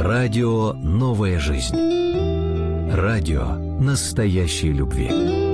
Радио «Новая жизнь». Радио настоящей любви.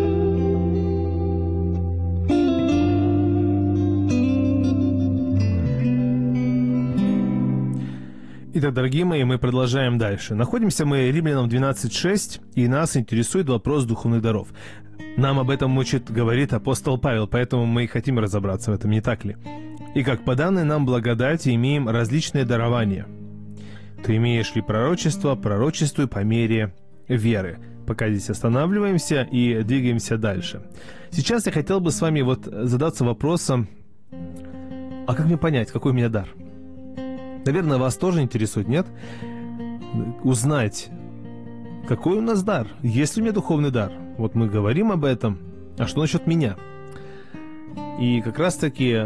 Итак, дорогие мои, мы продолжаем дальше. Находимся мы Римлянам 12:6, и нас интересует вопрос духовных даров. Нам об этом говорит апостол Павел, поэтому мы и хотим разобраться в этом, не так ли? «Итак, по данной нам благодати имеем различные дарования. Ты имеешь ли пророчество, пророчествуй по мере веры». Пока здесь останавливаемся и двигаемся дальше. Сейчас я хотел бы с вами задаться вопросом, а как мне понять, какой у меня дар? Наверное, вас тоже интересует, нет? Узнать, какой у нас дар, есть ли у меня духовный дар. Вот мы говорим об этом, а что насчет меня? И как раз-таки,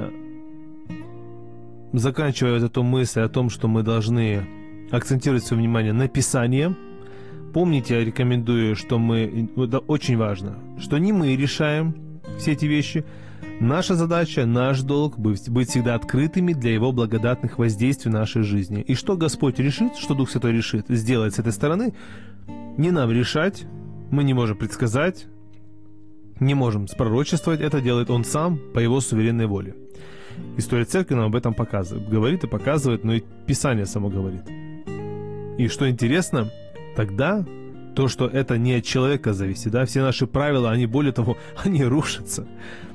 заканчивая эту мысль о том, что мы должны акцентировать свое внимание на Писании, помните, я рекомендую, что это очень важно, что не мы решаем все эти вещи. Наша задача, наш долг быть всегда открытыми для Его благодатных воздействий в нашей жизни. И что Господь решит, что Дух Святой решит сделать с этой стороны, не нам решать, мы не можем предсказать, не можем спророчествовать, это делает Он Сам по Его суверенной воле. История Церкви нам об этом говорит и показывает, но и Писание само говорит. И что интересно, тогда то, что это не от человека зависит, да, все наши правила, они, более того, они рушатся.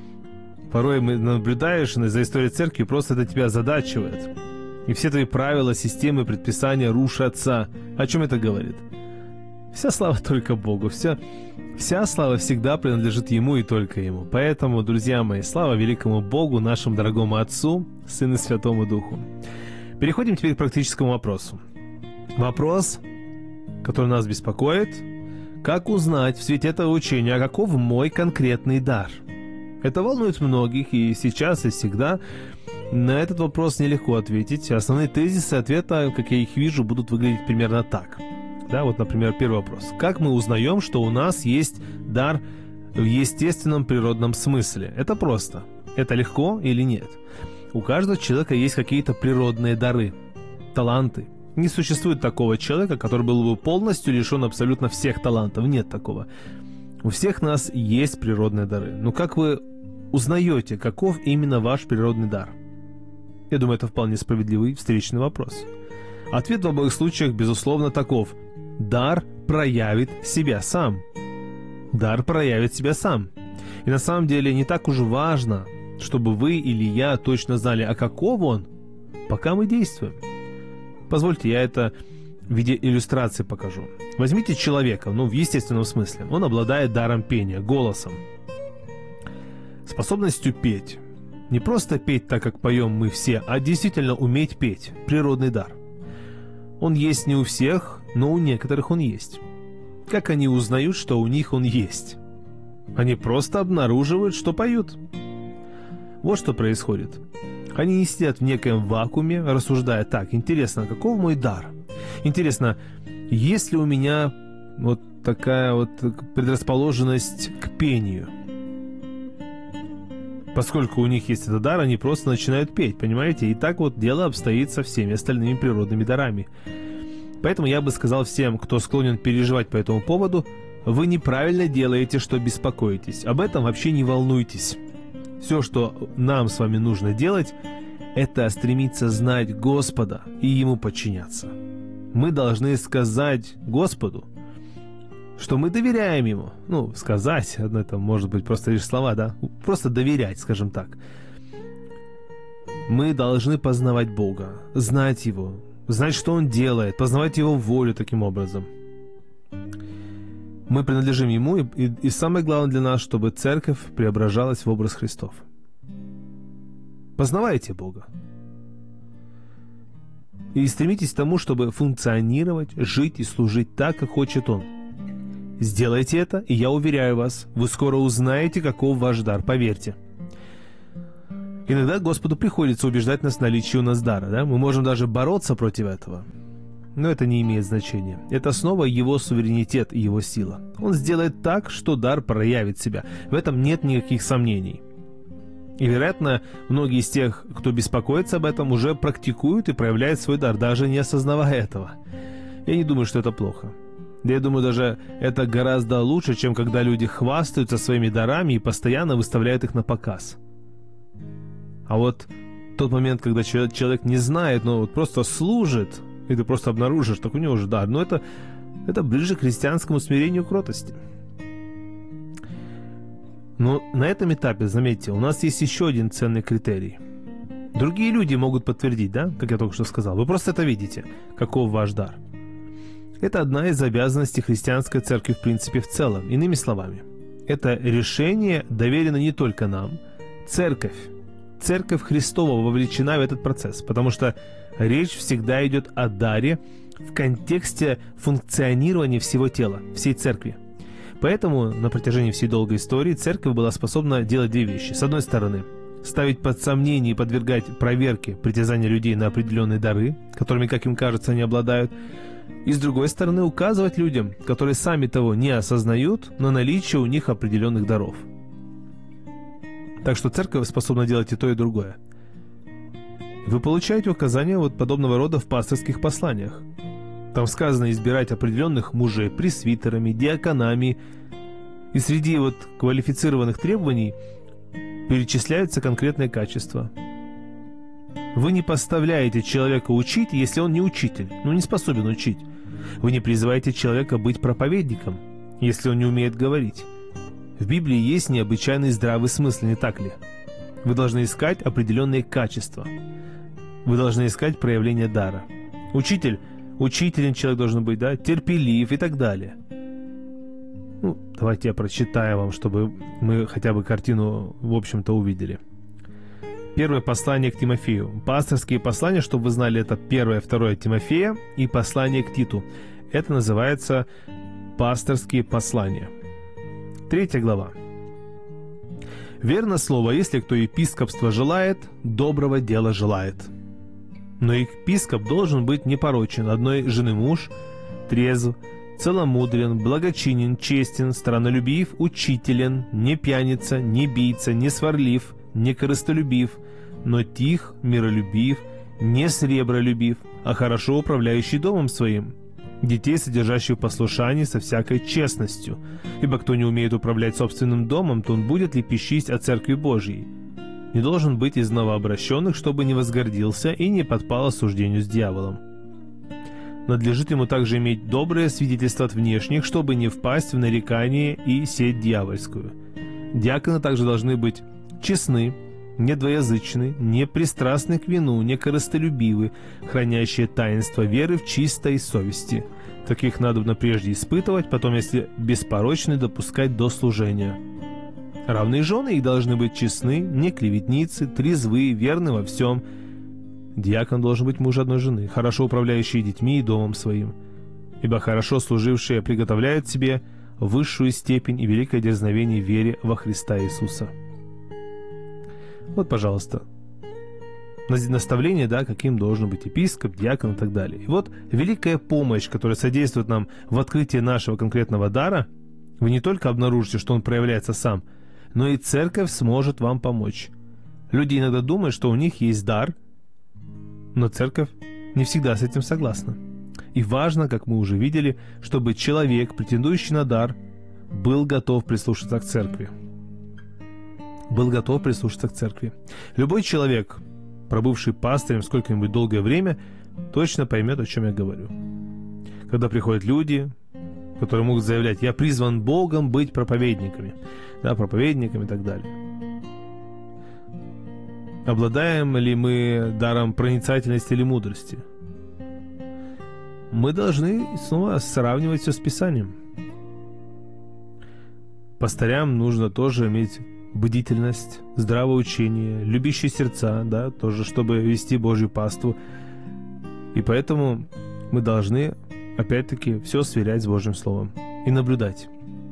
Порой наблюдаешь за историей Церкви, просто это тебя озадачивает. И все твои правила, системы, предписания рушатся. О чем это говорит? Вся слава только Богу. Вся слава всегда принадлежит Ему и только Ему. Поэтому, друзья мои, слава великому Богу, нашему дорогому Отцу, Сыну и Святому Духу. Переходим теперь к практическому вопросу. Вопрос, который нас беспокоит: как узнать в свете этого учения, а каков мой конкретный дар? Это волнует многих, и сейчас, и всегда. На этот вопрос нелегко ответить. Основные тезисы ответа, как я их вижу, будут выглядеть примерно так. Да, вот, например, первый вопрос. Как мы узнаем, что у нас есть дар в естественном природном смысле? Это просто. Это легко или нет? У каждого человека есть какие-то природные дары, таланты. Не существует такого человека, который был бы полностью лишен абсолютно всех талантов. Нет такого. У всех нас есть природные дары. Но как вы узнаете, каков именно ваш природный дар? Я думаю, это вполне справедливый встречный вопрос. Ответ в обоих случаях, безусловно, таков. Дар проявит себя сам. Дар проявит себя сам. И на самом деле не так уж важно, чтобы вы или я точно знали, а каков он, пока мы действуем. Позвольте, я это в виде иллюстрации покажу. Возьмите человека, в естественном смысле. Он обладает даром пения, голосом. Способностью петь. Не просто петь так, как поем мы все, а действительно уметь петь. Природный дар. Он есть не у всех, но у некоторых он есть. Как они узнают, что у них он есть? Они просто обнаруживают, что поют. Вот что происходит. Они не сидят в некоем вакууме, рассуждая: так, интересно, каков мой дар? Интересно, есть ли у меня вот такая вот предрасположенность к пению? Поскольку у них есть этот дар, они просто начинают петь, понимаете? И так вот дело обстоит со всеми остальными природными дарами. Поэтому я бы сказал всем, кто склонен переживать по этому поводу: вы неправильно делаете, что беспокоитесь. Об этом вообще не волнуйтесь. Все, что нам с вами нужно делать, это стремиться знать Господа и Ему подчиняться. Мы должны сказать Господу, что мы доверяем Ему. Сказать, это может быть просто лишь слова, да? Просто доверять, скажем так. Мы должны познавать Бога, знать Его, знать, что Он делает, познавать Его волю таким образом. Мы принадлежим Ему, и самое главное для нас, чтобы церковь преображалась в образ Христов. Познавайте Бога. И стремитесь к тому, чтобы функционировать, жить и служить так, как хочет Он. Сделайте это, и я уверяю вас, вы скоро узнаете, каков ваш дар, поверьте. Иногда Господу приходится убеждать нас в наличии у нас дара, да? Мы можем даже бороться против этого. Но это не имеет значения. Это снова Его суверенитет и Его сила. Он сделает так, что дар проявит себя. В этом нет никаких сомнений. И, вероятно, многие из тех, кто беспокоится об этом, уже практикуют и проявляют свой дар, даже не осознавая этого. Я не думаю, что это плохо. Да я думаю, даже это гораздо лучше, чем когда люди хвастаются своими дарами и постоянно выставляют их на показ. А вот тот момент, когда человек не знает, но вот просто служит, и ты просто обнаружишь, так у него же дар, но это ближе к христианскому смирению и кротости. Но на этом этапе, заметьте, у нас есть еще один ценный критерий. Другие люди могут подтвердить, да, как я только что сказал. Вы просто это видите, каков ваш дар. Это одна из обязанностей христианской церкви в принципе в целом. Иными словами, это решение доверено не только нам. Церковь Христова вовлечена в этот процесс, потому что речь всегда идет о даре в контексте функционирования всего тела, всей церкви. Поэтому на протяжении всей долгой истории церковь была способна делать две вещи. С одной стороны, ставить под сомнение и подвергать проверке притязания людей на определенные дары, которыми, как им кажется, они обладают, и с другой стороны, указывать людям, которые сами того не осознают, на наличие у них определенных даров. Так что церковь способна делать и то, и другое. Вы получаете указания вот подобного рода в пасторских посланиях. Там сказано избирать определенных мужей пресвитерами, диаконами, и среди вот квалифицированных требований перечисляются конкретные качества. Вы не поставляете человека учить, если он не учитель, не способен учить. Вы не призываете человека быть проповедником, если он не умеет говорить. В Библии есть необычайный здравый смысл, не так ли? Вы должны искать определенные качества. Вы должны искать проявление дара. Учителем человек должен быть, да, терпелив и так далее. Давайте я прочитаю вам, чтобы мы хотя бы картину, в общем-то, увидели. Первое послание к Тимофею. Пасторские послания, чтобы вы знали, это 1 и 2 Тимофея и послание к Титу. Это называется пасторские послания. 3 глава. «Верно слово, если кто епископство желает, доброго дела желает. Но епископ должен быть непорочен, одной жены муж, трезв, целомудрен, благочинен, честен, страннолюбив, учителен, не пьяница, не бийца, не сварлив, не корыстолюбив, но тих, миролюбив, не сребролюбив, а хорошо управляющий домом своим, детей, содержащих в послушании со всякой честностью. Ибо кто не умеет управлять собственным домом, то он будет лепещить о Церкви Божьей. Не должен быть из новообращенных, чтобы не возгордился и не подпал осуждению с дьяволом. Надлежит ему также иметь доброе свидетельство от внешних, чтобы не впасть в нарекание и сеть дьявольскую. Диаконы также должны быть честны, не двоязычны, не пристрастны к вину, не корыстолюбивы, хранящие таинство веры в чистой совести. Таких надобно прежде испытывать, потом, если беспорочны, допускать до служения. Равные жены их должны быть честны, не клеветницы, трезвы, верны во всем. Диакон должен быть муж одной жены, хорошо управляющий детьми и домом своим. Ибо хорошо служившие приготовляют себе высшую степень и великое дерзновение в вере во Христа Иисуса». Вот, пожалуйста, наставление, да, каким должен быть епископ, диакон и так далее. И вот великая помощь, которая содействует нам в открытии нашего конкретного дара. Вы не только обнаружите, что он проявляется сам, но и церковь сможет вам помочь. Люди иногда думают, что у них есть дар, но церковь не всегда с этим согласна. И важно, как мы уже видели, чтобы человек, претендующий на дар, был готов прислушаться к церкви. Любой человек, пробывший пастырем сколько-нибудь долгое время, точно поймет, о чем я говорю. Когда приходят люди, которые могут заявлять: «Я призван Богом быть проповедниками», да, проповедниками и так далее. Обладаем ли мы даром проницательности или мудрости? Мы должны снова сравнивать все с Писанием. Пастырям нужно тоже иметь бдительность, здравое учение, любящие сердца, да, тоже, чтобы вести Божью паству. И поэтому мы должны, опять-таки, все сверять с Божьим Словом и наблюдать.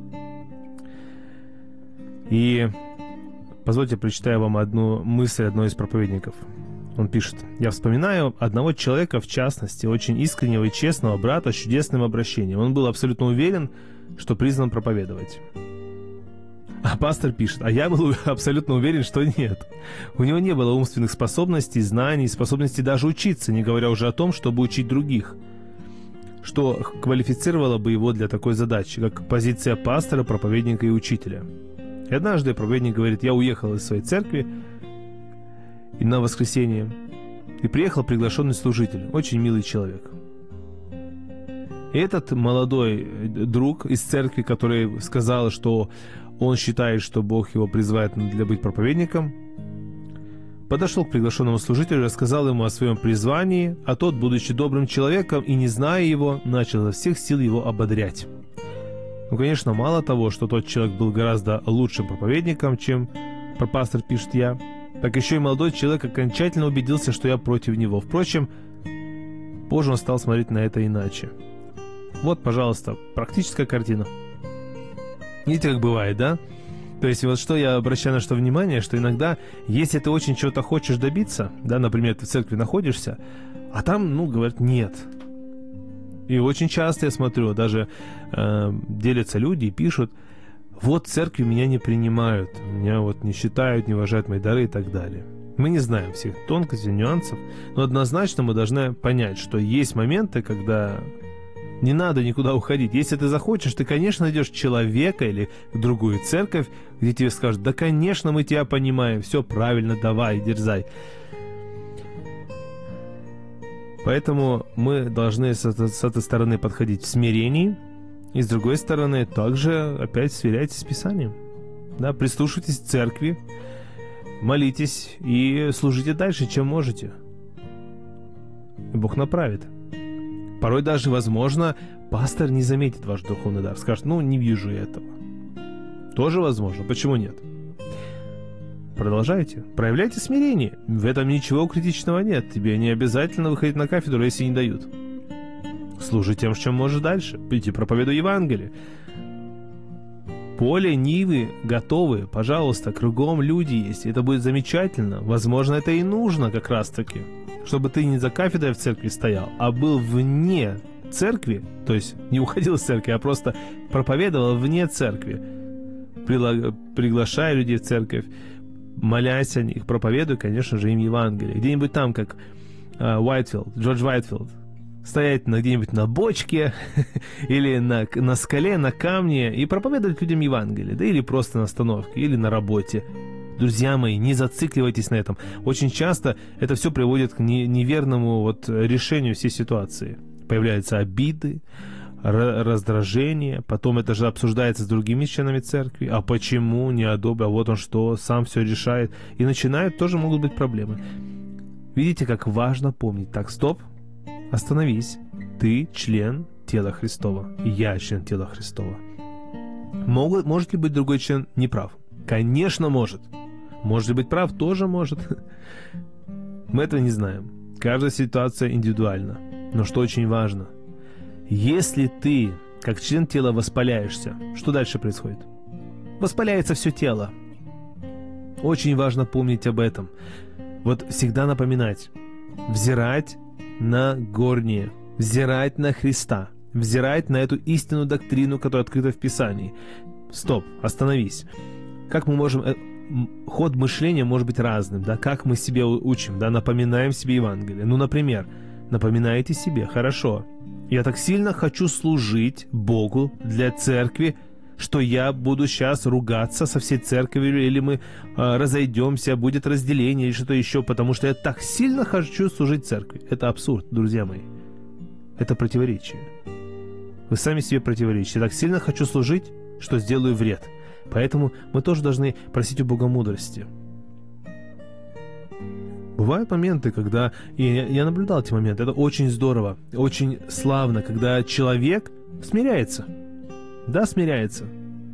И позвольте, прочитаю вам одну мысль одного из проповедников. Он пишет: «Я вспоминаю одного человека, в частности, очень искреннего и честного брата с чудесным обращением. Он был абсолютно уверен, что призван проповедовать». А пастор пишет: «А я был абсолютно уверен, что нет. У него не было умственных способностей, знаний, способности даже учиться, не говоря уже о том, чтобы учить других. что квалифицировало бы его для такой задачи, как позиция пастора, проповедника и учителя. И однажды проповедник говорит: я уехал из своей церкви и на воскресенье, и приехал приглашенный служитель, очень милый человек. И этот молодой друг из церкви, который сказал, что он считает, что Бог его призывает для быть проповедником, подошел к приглашенному служителю, рассказал ему о своем призвании, а тот, будучи добрым человеком и не зная его, начал изо всех сил его ободрять. Ну, конечно, мало того, что тот человек был гораздо лучшим проповедником, чем пастор пишет я, так еще и молодой человек окончательно убедился, что я против него. Впрочем, позже он стал смотреть на это иначе. Вот, пожалуйста, практическая картина. Видите, как бывает, да? То есть вот что я обращаю на что внимание, что иногда, если ты очень чего-то хочешь добиться, да, например, ты в церкви находишься, а там, говорят, нет. И очень часто я смотрю, даже делятся люди и пишут: вот церкви меня не принимают, меня вот не считают, не уважают мои дары и так далее. Мы не знаем всех тонкостей, нюансов, но однозначно мы должны понять, что есть моменты, когда не надо никуда уходить. Если ты захочешь, ты, конечно, найдешь человека или другую церковь, где тебе скажут: да, конечно, мы тебя понимаем, все правильно, давай, дерзай. Поэтому мы должны с этой стороны подходить в смирении, и с другой стороны также опять сверяйтесь с Писанием. Да, прислушивайтесь к церкви, молитесь и служите дальше, чем можете. И Бог направит. Порой даже, возможно, пастор не заметит ваш духовный дар, скажет: не вижу я этого. Тоже возможно, почему нет? Продолжайте, проявляйте смирение. В этом ничего критичного нет. Тебе не обязательно выходить на кафедру, если не дают. Служи тем, чем можешь дальше. Иди проповедуй Евангелие. Поле, нивы готовы, пожалуйста, кругом люди есть. Это будет замечательно. Возможно, это и нужно как раз-таки. Чтобы ты не за кафедрой в церкви стоял, а был вне церкви, то есть не уходил из церкви, а просто проповедовал вне церкви, приглашая людей в церковь, молясь о них, проповедуя, конечно же, им Евангелие. Где-нибудь там, как Джордж Уайтфилд, стоять где-нибудь на бочке или на скале, на камне и проповедовать людям Евангелие, да, или просто на остановке, или на работе. Друзья мои, не зацикливайтесь на этом. Очень часто это все приводит к неверному решению всей ситуации. Появляются обиды, раздражение, потом это же обсуждается с другими членами церкви. А почему не одобрил? А вот он что, сам все решает. И начинают, тоже могут быть проблемы. Видите, как важно помнить. Так, стоп, остановись. Ты член тела Христова. Я член тела Христова. Может ли быть другой член неправ? Конечно, может. Может ли быть прав? Тоже может. Мы этого не знаем. Каждая ситуация индивидуальна. Но что очень важно, если ты, как член тела, воспаляешься, что дальше происходит? Воспаляется все тело. Очень важно помнить об этом. Всегда напоминать. Взирать на горнее. Взирать на Христа. Взирать на эту истинную доктрину, которая открыта в Писании. Стоп, остановись. Как мы можем... Ход мышления может быть разным, да? Как мы себе учим, да? Напоминаем себе Евангелие. Например, напоминаете себе: хорошо, я так сильно хочу служить Богу для церкви, что я буду сейчас ругаться со всей церковью, или мы разойдемся, будет разделение, или что-то еще, потому что я так сильно хочу служить церкви. Это абсурд, друзья мои. Это противоречие. Вы сами себе противоречите. Я так сильно хочу служить, что сделаю вред. Поэтому мы тоже должны просить у Бога мудрости. Бывают моменты, когда... И я наблюдал эти моменты. Это очень здорово, очень славно, когда человек смиряется. Да, смиряется.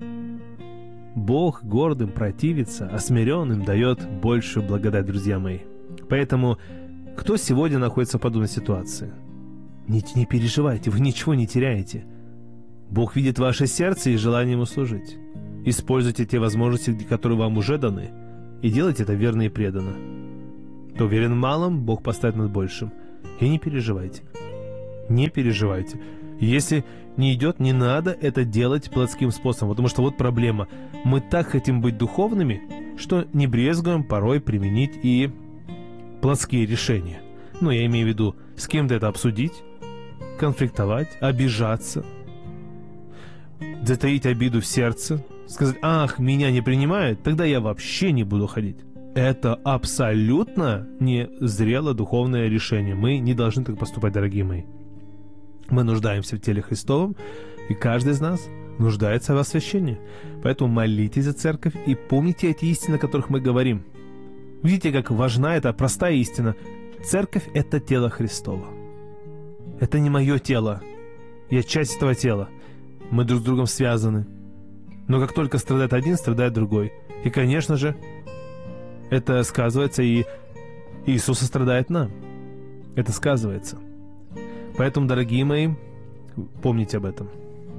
Бог гордым противится, а смиренным дает большую благодать, друзья мои. Поэтому, кто сегодня находится в подобной ситуации? Не переживайте, вы ничего не теряете. Бог видит ваше сердце и желание Ему служить. Используйте те возможности, которые вам уже даны, и делайте это верно и преданно. Кто уверен в малом, Бог поставит над большим. И не переживайте. Не переживайте. Если не идет, не надо это делать плотским способом, потому что вот проблема. Мы так хотим быть духовными, что не брезгуем порой применить и плотские решения. Я имею в виду, с кем-то это обсудить, конфликтовать, обижаться, затаить обиду в сердце, сказать: «Ах, меня не принимают, тогда я вообще не буду ходить». Это абсолютно не зрелое духовное решение. Мы не должны так поступать, дорогие мои. Мы нуждаемся в теле Христовом, и каждый из нас нуждается в освящении. Поэтому молитесь за церковь и помните эти истины, о которых мы говорим. Видите, как важна эта простая истина. Церковь – это тело Христово. Это не мое тело. Я часть этого тела. Мы друг с другом связаны. Но как только страдает один, страдает другой. И, конечно же, это сказывается, и Иисус страдает нам. Это сказывается. Поэтому, дорогие мои, помните об этом.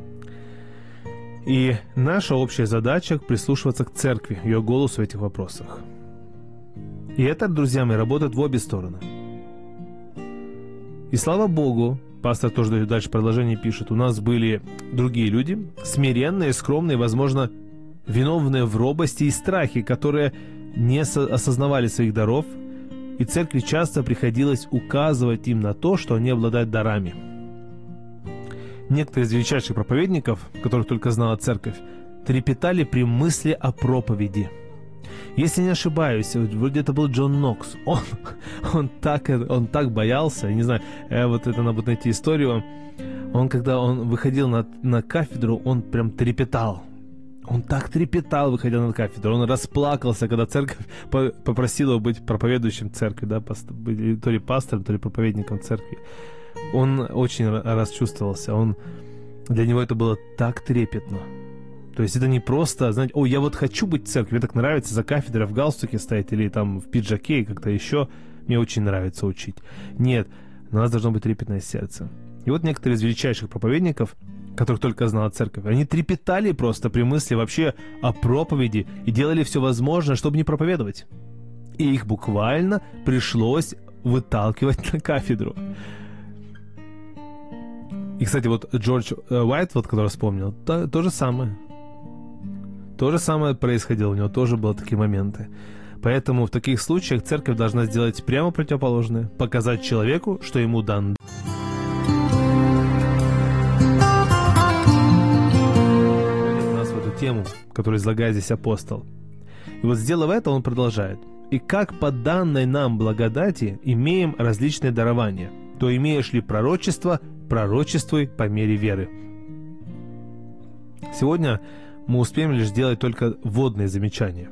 И наша общая задача — прислушиваться к церкви, ее голосу в этих вопросах. И это, друзья мои, работает в обе стороны. И слава Богу, пастор тоже дальше продолжение пишет, у нас были другие люди, смиренные, скромные, возможно, виновные в робости и страхе, которые не осознавали своих даров, и церкви часто приходилось указывать им на то, что они обладают дарами. Некоторые из величайших проповедников, которых только знала церковь, трепетали при мысли о проповеди. Если не ошибаюсь, вроде это был Джон Нокс. Он так боялся, я не знаю, вот это надо будет найти историю. Когда он выходил на кафедру, он прям трепетал. Он так трепетал, выходя на кафедру. Он расплакался, когда церковь попросила его быть проповедующим в церкви, да, то ли пастором, то ли проповедником церкви. Он очень расчувствовался. Для него это было так трепетно. То есть это не просто, знаете, я вот хочу быть в церкви, мне так нравится за кафедрой в галстуке стоять или там в пиджаке и как-то еще. Мне очень нравится учить. Нет, у нас должно быть трепетное сердце. И вот некоторые из величайших проповедников, которых только знала церковь, они трепетали просто при мысли вообще о проповеди и делали все возможное, чтобы не проповедовать. И их буквально пришлось выталкивать на кафедру. И, кстати, вот Джордж Уайт, вот, который вспомнил, то же самое. То же самое происходило, у него тоже были такие моменты. Поэтому в таких случаях церковь должна сделать прямо противоположное, показать человеку, что ему дан. Тему, которую излагает здесь апостол. И вот сделав это, он продолжает. «И как по данной нам благодати имеем различные дарования, то имеешь ли пророчество, пророчествуй по мере веры». Сегодня мы успеем лишь сделать только вводные замечания.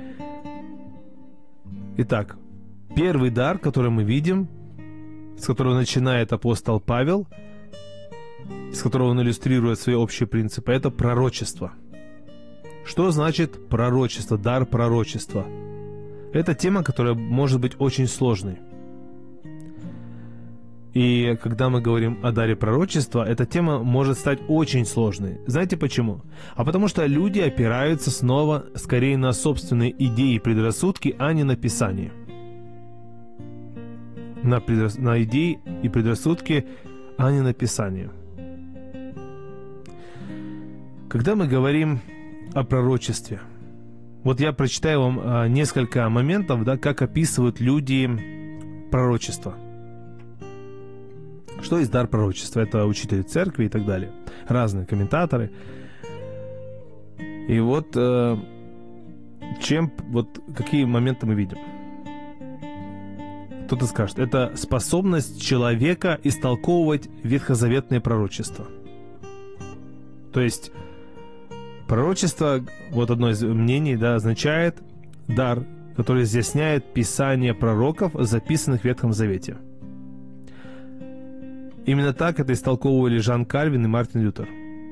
Итак, первый дар, который мы видим, с которого начинает апостол Павел, с которого он иллюстрирует свои общие принципы, это пророчество. Что значит пророчество, дар пророчества? Это тема, которая может быть очень сложной. И когда мы говорим о даре пророчества, эта тема может стать очень сложной. Знаете почему? А потому что люди опираются снова скорее на собственные идеи и предрассудки, а не на Писание. На идеи и предрассудки, а не на Писание. Когда мы говорим о пророчестве, вот я прочитаю вам несколько моментов, да, как описывают люди пророчество. Что есть дар пророчества? Это учители церкви и так далее. Разные комментаторы. И вот, какие моменты мы видим? Кто-то скажет, это способность человека истолковывать ветхозаветные пророчества. То есть пророчество, вот одно из мнений, да, означает дар, который изъясняет писание пророков, записанных в Ветхом Завете. Именно так это истолковывали Жан Кальвин и Мартин Лютер.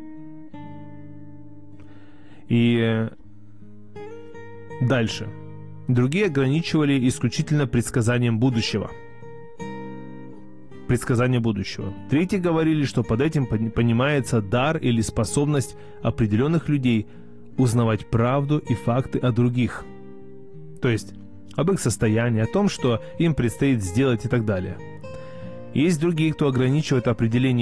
И дальше. Другие ограничивали исключительно предсказанием будущего. Предсказание будущего. Третьи говорили, что под этим понимается дар или способность определенных людей узнавать правду и факты о других. То есть об их состоянии, о том, что им предстоит сделать и так далее. Есть другие, кто ограничивает определение